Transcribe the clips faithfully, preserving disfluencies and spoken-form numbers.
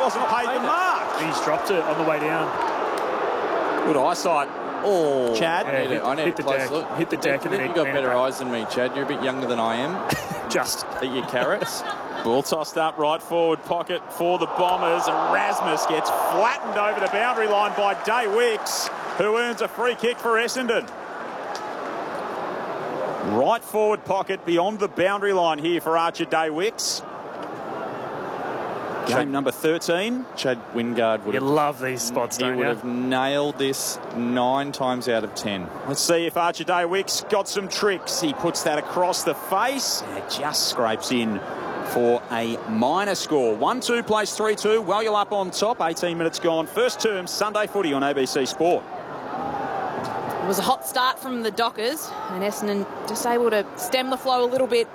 wasn't paid the mark. He's dropped it on the way down. Good eyesight. Oh, Chad. I need, hit, I need hit a the close deck. look. Hit the deck. I and then think he you've got ran it better back. eyes than me, Chad. You're a bit younger than I am. Just. Eat your carrots. Ball tossed up right forward pocket for the Bombers. Erasmus gets flattened over the boundary line by Day Wicks, who earns a free kick for Essendon. Right forward pocket beyond the boundary line here for Archer Day Wicks. Game Chad, number thirteen. Chad Wingard would You have, love these spots, he don't would you? have nailed this nine times out of ten. Let's see if Archer Day Wicks got some tricks. He puts that across the face and it just scrapes in for a minor score. one two plays three two. Well, you're up on top. eighteen minutes gone. First term, Sunday footy on A B C Sport. It was a hot start from the Dockers, and Essendon just able to stem the flow a little bit.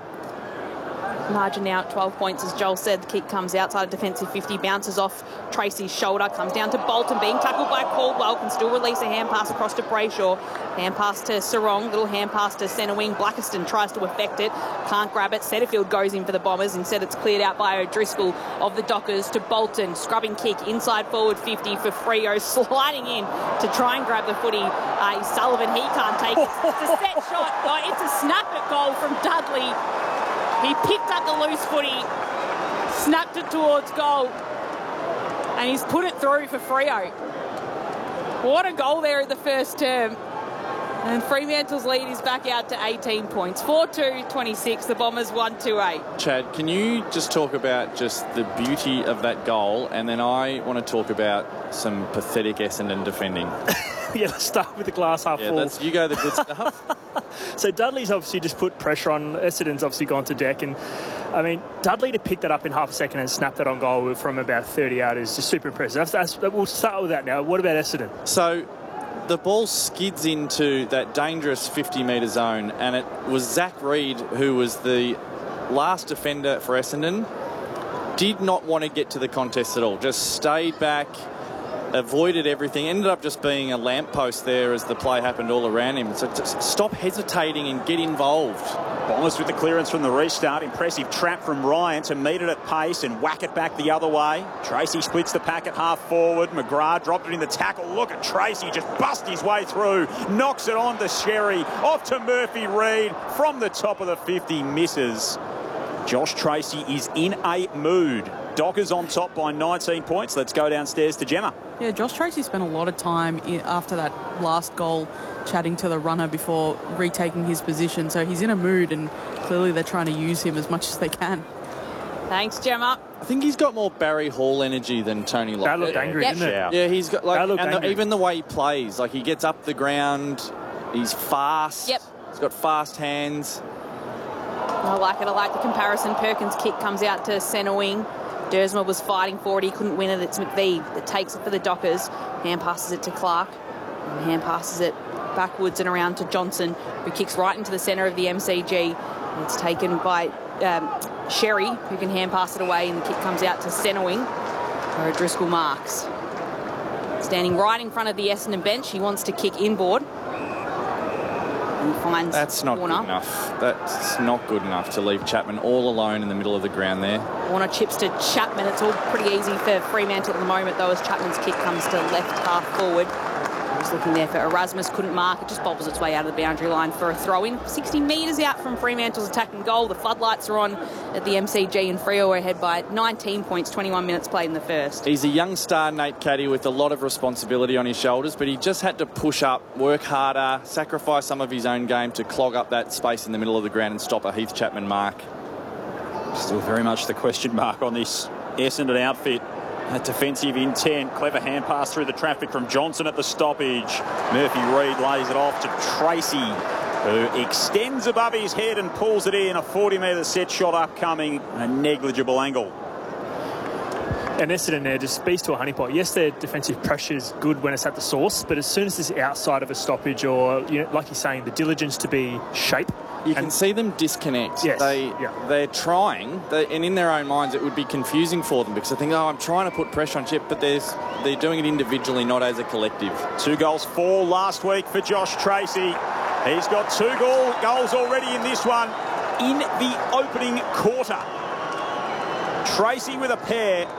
Margin now at twelve points, as Joel said. The kick comes outside of defensive fifty, bounces off Tracy's shoulder, comes down to Bolton, being tackled by Caldwell, can still release a hand pass across to Brayshaw. Hand pass to Sarong, little hand pass to centre wing. Blackiston tries to affect it, can't grab it. Setterfield goes in for the Bombers. Instead, it's cleared out by O'Driscoll of the Dockers to Bolton. Scrubbing kick inside forward fifty for Freo, sliding in to try and grab the footy. Uh, Sullivan, he can't take it. It's a set shot. Oh, it's a snap at goal from Dudley. He picked up the loose footy, snapped it towards goal, and he's put it through for Freo. What a goal there at the first term. And Fremantle's lead is back out to eighteen points. four two twenty-six, the Bombers one two eight. Chad, can you just talk about just the beauty of that goal, and then I want to talk about some pathetic Essendon defending. Yeah, let's start with the glass half Yeah, full. that's, you go the good stuff. So Dudley's obviously just put pressure on. Essendon's obviously gone to deck. And, I mean, Dudley to pick that up in half a second and snap that on goal from about thirty out is just super impressive. That's, that's, we'll start with that now. What about Essendon? So the ball skids into that dangerous fifty metre zone, and it was Zach Reid, who was the last defender for Essendon, did not want to get to the contest at all. Just stayed back, avoided everything, ended up just being a lamppost there as the play happened all around him. So just stop hesitating and get involved. Bombers with the clearance from the restart. Impressive trap from Ryan to meet it at pace and whack it back the other way. Tracy splits the pack at half forward. McGrath dropped it in the tackle. Look at Tracy just bust his way through. Knocks it on to Sherry. Off to Murphy Reid. From the top of the fifty, misses. Josh Tracy is in a mood. Dockers on top by nineteen points. Let's go downstairs to Gemma. Yeah, Josh Tracy spent a lot of time in, after that last goal chatting to the runner before retaking his position. So he's in a mood, and clearly they're trying to use him as much as they can. Thanks, Gemma. I think he's got more Barry Hall energy than Tony Lockett. That looked angry, Yep. didn't it? Yeah, he's got like, That looked and the, angry. even the way he plays, like he gets up the ground, he's fast. Yep. He's got fast hands. I like it. I like the comparison. Perkins' kick comes out to centre wing. Dersma was fighting for it. He couldn't win it. It's McVeigh that takes it for the Dockers. Hand passes it to Clark. And hand passes it backwards and around to Johnson, who kicks right into the centre of the M C G. And it's taken by um, Sherry, who can hand pass it away, and the kick comes out to centre wing for Driscoll Marks. Standing right in front of the Essendon bench. He wants to kick inboard. And finds That's not Warner. good enough. That's not good enough to leave Chapman all alone in the middle of the ground there. Warner chips to Chapman. It's all pretty easy for Fremantle at the moment, though, as Chapman's kick comes to left half forward. He's looking there for Erasmus, couldn't mark. It just bobbles its way out of the boundary line for a throw-in. sixty metres out from Fremantle's attacking goal. The floodlights are on at the M C G, and Freo are ahead by nineteen points, twenty-one minutes played in the first. He's a young star, Nate Caddy, with a lot of responsibility on his shoulders, but he just had to push up, work harder, sacrifice some of his own game to clog up that space in the middle of the ground and stop a Heath Chapman mark. Still very much the question mark on this Essendon outfit. That defensive intent. Clever hand pass through the traffic from Johnson at the stoppage. Murphy Reid lays it off to Tracy, who extends above his head and pulls it in. A forty metre set shot upcoming. A negligible angle. And Essendon there just beats to a honeypot. Yes, their defensive pressure is good when it's at the source, but as soon as it's outside of a stoppage or, you know, like you're saying, the diligence to be shape. You can and see them disconnect. Yes, they, yeah. They're trying, they, and in their own minds it would be confusing for them because they think, oh, I'm trying to put pressure on Chip, but there's, they're doing it individually, not as a collective. Two goals, four last week for Josh Tracy. He's got two goal, goals already in this one in the opening quarter. Tracy with a pair